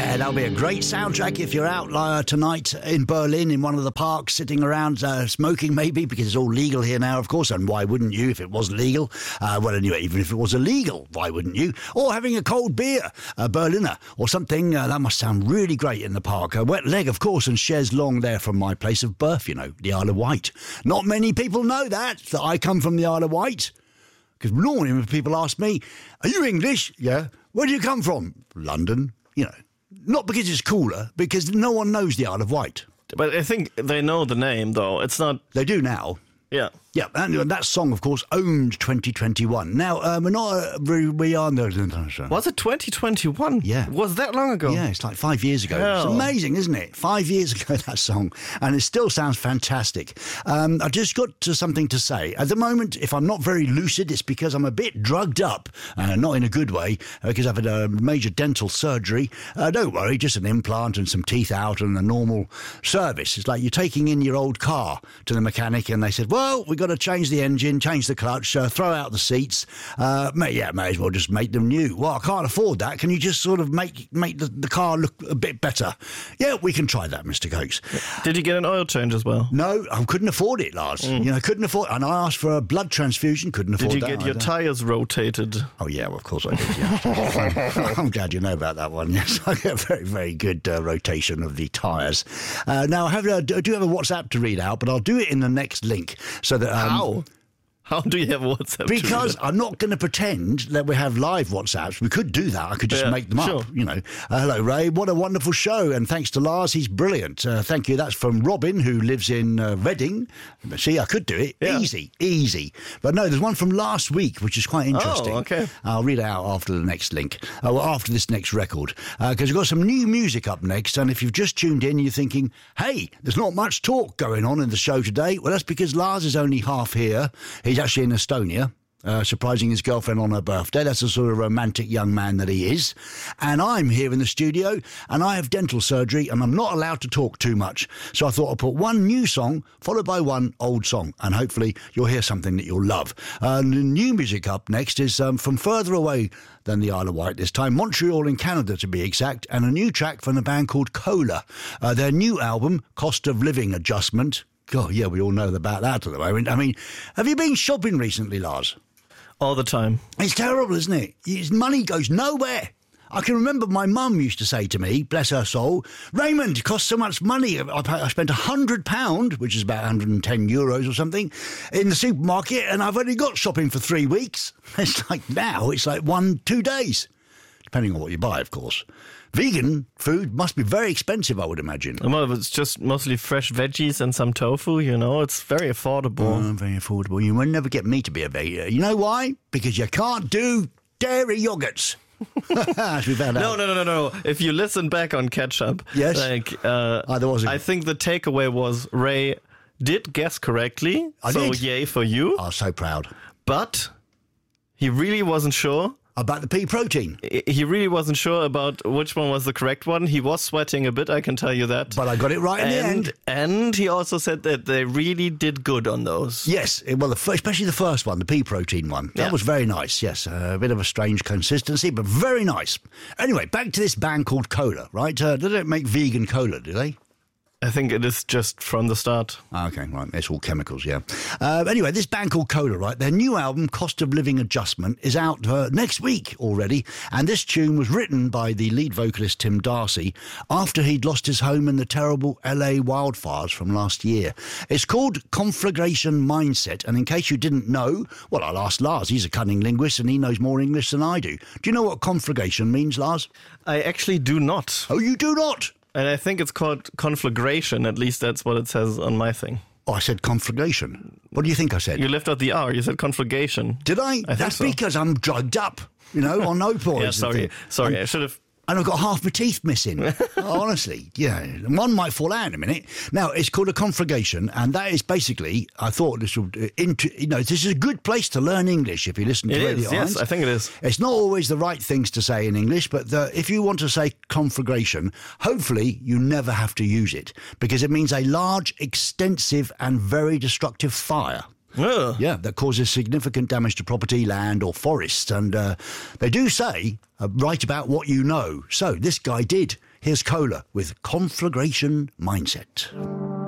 Yeah, that'll be a great soundtrack if you're out tonight in Berlin in one of the parks sitting around smoking maybe, because it's all legal here now, of course, and why wouldn't you if it was legal? Well, anyway, even if it was illegal, why wouldn't you? Or having a cold beer, a Berliner or something, that must sound really great in the park. A wet leg, of course, and chaise longue there from my place of birth, you know, the Isle of Wight. Not many people know that I come from the Isle of Wight. Because normally when people ask me, are you English? Yeah. Where do you come from? London. You know, not because it's cooler, because no one knows the Isle of Wight. But I think they know the name, though. It's not... They do now. Yeah. Yeah, and that song, of course, owned 2021. Now, we're not... we are... No, was it 2021? Yeah. Was that long ago? Yeah, it's like 5 years ago. Hell. It's amazing, isn't it? 5 years ago, that song. And it still sounds fantastic. I just got something to say. At the moment, if I'm not very lucid, it's because I'm a bit drugged up. Not in a good way, because I've had a major dental surgery. Don't worry, just an implant and some teeth out and a normal service. It's like you're taking in your old car to the mechanic and they said, well, we've got to change the engine, change the clutch, throw out the seats. May as well just make them new. Well, I can't afford that. Can you just sort of make the car look a bit better? Yeah, we can try that, Mr. Cokes. Did you get an oil change as well? No, I couldn't afford it, Lars. You know, couldn't afford. And I asked for a blood transfusion, couldn't afford that. Did you get your tyres rotated? Oh yeah, well, of course I did. Yeah. I'm glad you know about that one. Yes, I get a very, very good rotation of the tyres. Now I do have a WhatsApp to read out, but I'll do it in the next link so that. How? How do you have WhatsApp? Because I'm not going to pretend that we have live WhatsApps. We could do that. I could just make them up, you know. Hello, Ray. What a wonderful show. And thanks to Lars, he's brilliant. Thank you. That's from Robin, who lives in Reading. See, I could do it. Yeah. Easy. But no, there's one from last week, which is quite interesting. Oh, okay. I'll read it out after the next link. After this next record. Because we've got some new music up next. And if you've just tuned in, you're thinking, hey, there's not much talk going on in the show today. Well, that's because Lars is only half here. He's actually in Estonia, surprising his girlfriend on her birthday. That's the sort of romantic young man that he is. And I'm here in the studio, and I have dental surgery, and I'm not allowed to talk too much. So I thought I'd put one new song, followed by one old song, and hopefully you'll hear something that you'll love. The new music up next is from further away than the Isle of Wight this time, Montreal in Canada to be exact, and a new track from a band called Cola. Their new album, Cost of Living Adjustment. God, yeah, we all know about that at the moment. I mean, have you been shopping recently, Lars? All the time. It's terrible, isn't it? His money goes nowhere. I can remember my mum used to say to me, bless her soul, Raymond, it costs so much money. I spent £100, which is about 110 euros or something, in the supermarket, and I've only got shopping for 3 weeks. It's like now, it's like 1-2 days, depending on what you buy, of course. Vegan food must be very expensive, I would imagine. Well, it's just mostly fresh veggies and some tofu, you know. It's very affordable. Very affordable. You will never get me to be a vegan. You know why? Because you can't do dairy yogurts. As we found out. No. If you listen back on Catch Up, yes. I think the takeaway was Ray did guess correctly. I did. Yay for you. I was so proud. But he really wasn't sure. About the pea protein. He really wasn't sure about which one was the correct one. He was sweating a bit, I can tell you that. But I got it right in the end. And he also said that they really did good on those. Yes, well, especially the first one, the pea protein one. That was very nice, yes. A bit of a strange consistency, but very nice. Anyway, back to this band called Cola, right? They don't make vegan cola, do they? I think it is just from the start. Okay, right. It's all chemicals, yeah. Anyway, this band called Cola, right? Their new album, Cost of Living Adjustment, is out next week already. And this tune was written by the lead vocalist, Tim Darcy, after he'd lost his home in the terrible LA wildfires from last year. It's called Conflagration Mindset. And in case you didn't know, well, I'll ask Lars. He's a cunning linguist and he knows more English than I do. Do you know what conflagration means, Lars? I actually do not. Oh, you do not? And I think it's called conflagration. At least that's what it says on my thing. Oh, I said conflagration. What do you think I said? You left out the R. You said conflagration. Did I? That's so. Because I'm drugged up, you know, on opioids. Yeah, sorry. I should have... And I've got half my teeth missing. Honestly, yeah. One might fall out in a minute. Now, it's called a conflagration, and that is basically, I thought this would, this is a good place to learn English if you listen to Radio 1. Yes, I think it is. It's not always the right things to say in English, but if you want to say conflagration, hopefully you never have to use it, because it means a large, extensive, and very destructive fire. Yeah, that causes significant damage to property, land or forests. And they do say, write about what you know. So this guy did. Here's Cola with Conflagration Mindset.